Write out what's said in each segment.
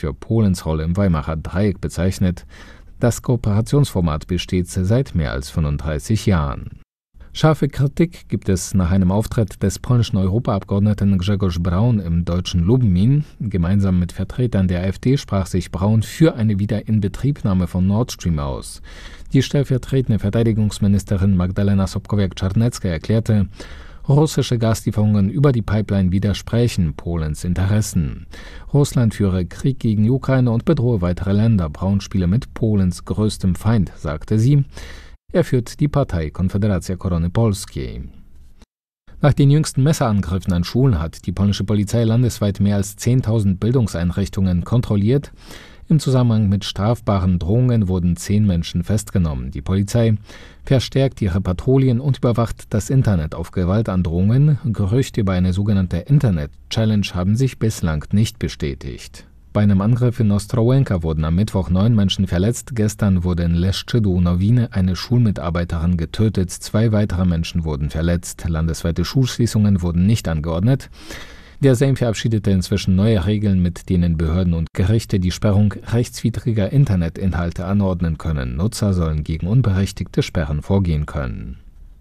für Polens Rolle im Weimarer Dreieck bezeichnet. Das Kooperationsformat besteht seit mehr als 35 Jahren. Scharfe Kritik gibt es nach einem Auftritt des polnischen Europaabgeordneten Grzegorz Braun im deutschen Lublin. Gemeinsam mit Vertretern der AfD sprach sich Braun für eine Wiederinbetriebnahme von Nord Stream aus. Die stellvertretende Verteidigungsministerin Magdalena Sobkowiak-Czarnecka erklärte, russische Gaslieferungen über die Pipeline widersprechen Polens Interessen. Russland führe Krieg gegen die Ukraine und bedrohe weitere Länder. Braun spiele mit Polens größtem Feind, sagte sie. Er führt die Partei Konfederacja Korony Polskiej. Nach den jüngsten Messerangriffen an Schulen hat die polnische Polizei landesweit mehr als 10.000 Bildungseinrichtungen kontrolliert. Im Zusammenhang mit strafbaren Drohungen wurden 10 Menschen festgenommen. Die Polizei verstärkt ihre Patrouillen und überwacht das Internet auf Gewaltandrohungen. Gerüchte über eine sogenannte Internet-Challenge haben sich bislang nicht bestätigt. Bei einem Angriff in Ostrołęka wurden am Mittwoch 9 Menschen verletzt. Gestern wurde in Leszczydu-Nowine eine Schulmitarbeiterin getötet. 2 weitere Menschen wurden verletzt. Landesweite Schulschließungen wurden nicht angeordnet. Der Sejm verabschiedete inzwischen neue Regeln, mit denen Behörden und Gerichte die Sperrung rechtswidriger Internetinhalte anordnen können. Nutzer sollen gegen unberechtigte Sperren vorgehen können.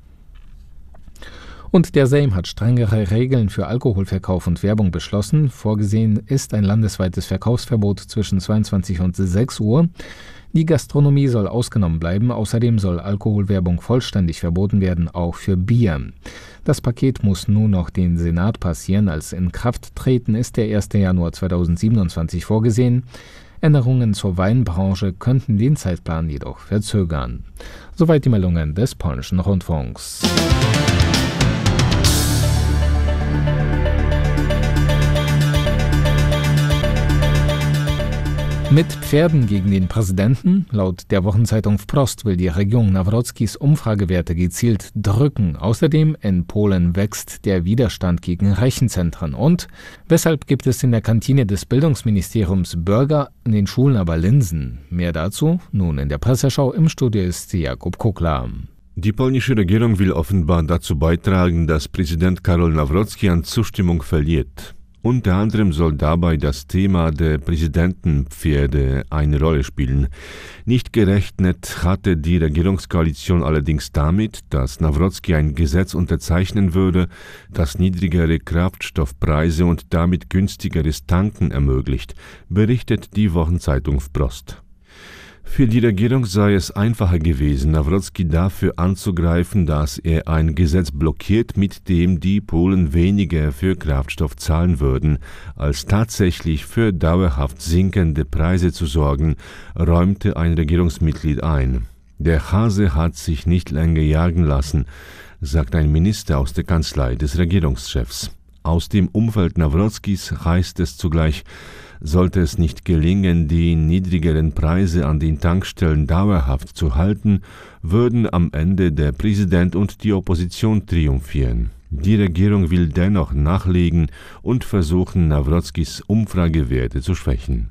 Und der Sejm hat strengere Regeln für Alkoholverkauf und Werbung beschlossen. Vorgesehen ist ein landesweites Verkaufsverbot zwischen 22 und 6 Uhr. Die Gastronomie soll ausgenommen bleiben. Außerdem soll Alkoholwerbung vollständig verboten werden, auch für Bier. Das Paket muss nun noch den Senat passieren. Als Inkrafttreten ist der 1. Januar 2027 vorgesehen. Änderungen zur Weinbranche könnten den Zeitplan jedoch verzögern. Soweit die Meldungen des polnischen Rundfunks. Mit Pferden gegen den Präsidenten? Laut der Wochenzeitung Wprost will die Regierung Nawrockis Umfragewerte gezielt drücken. Außerdem in Polen wächst der Widerstand gegen Rechenzentren. Und weshalb gibt es in der Kantine des Bildungsministeriums Burger, in den Schulen aber Linsen? Mehr dazu nun in der Presseschau. Im Studio ist Jakub Kukla. Die polnische Regierung will offenbar dazu beitragen, dass Präsident Karol Nawrocki an Zustimmung verliert. Unter anderem soll dabei das Thema der Präsidentenpferde eine Rolle spielen. Nicht gerechnet hatte die Regierungskoalition allerdings damit, dass Nawrocki ein Gesetz unterzeichnen würde, das niedrigere Kraftstoffpreise und damit günstigeres Tanken ermöglicht, berichtet die Wochenzeitung Wprost. Für die Regierung sei es einfacher gewesen, Nawrocki dafür anzugreifen, dass er ein Gesetz blockiert, mit dem die Polen weniger für Kraftstoff zahlen würden, als tatsächlich für dauerhaft sinkende Preise zu sorgen, räumte ein Regierungsmitglied ein. Der Hase hat sich nicht länger jagen lassen, sagt ein Minister aus der Kanzlei des Regierungschefs. Aus dem Umfeld Nawrockis heißt es zugleich, sollte es nicht gelingen, die niedrigeren Preise an den Tankstellen dauerhaft zu halten, würden am Ende der Präsident und die Opposition triumphieren. Die Regierung will dennoch nachlegen und versuchen, Nawrockis Umfragewerte zu schwächen.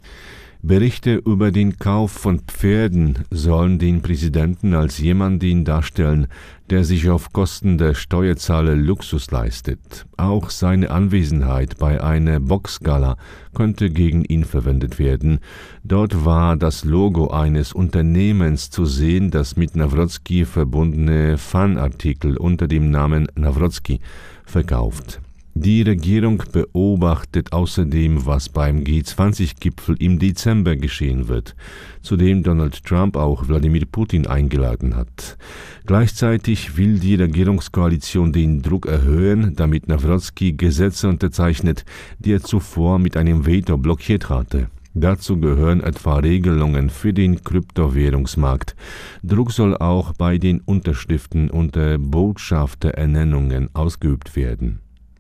Berichte über den Kauf von Pferden sollen den Präsidenten als jemanden darstellen, der sich auf Kosten der Steuerzahler Luxus leistet. Auch seine Anwesenheit bei einer Boxgala könnte gegen ihn verwendet werden. Dort war das Logo eines Unternehmens zu sehen, das mit Nawrocki verbundene Fanartikel unter dem Namen Nawrocki verkauft. Die Regierung beobachtet außerdem, was beim G20-Gipfel im Dezember geschehen wird, zu dem Donald Trump auch Wladimir Putin eingeladen hat. Gleichzeitig will die Regierungskoalition den Druck erhöhen, damit Nawrocki Gesetze unterzeichnet, die er zuvor mit einem Veto blockiert hatte. Dazu gehören etwa Regelungen für den Kryptowährungsmarkt. Druck soll auch bei den Unterschriften unter Botschafterernennungen ausgeübt werden.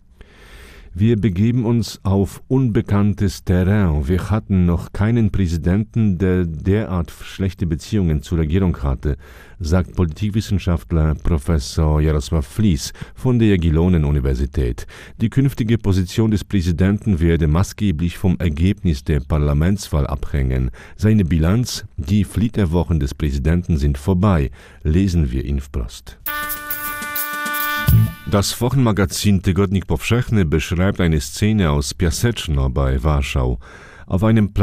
Wir begeben uns auf unbekanntes Terrain. Wir hatten noch keinen Präsidenten, der derart schlechte Beziehungen zur Regierung hatte, sagt Politikwissenschaftler Professor Jarosław Flis von der Jagiellonen-Universität. Die künftige Position des Präsidenten werde maßgeblich vom Ergebnis der Parlamentswahl abhängen. Seine Bilanz: die Flitterwochen des Präsidenten sind vorbei, lesen wir in Wprost. Das Wochenmagazin Tygodnik Powszechny beschreibt eine Szene aus Piaseczno bei Warschau. Auf einem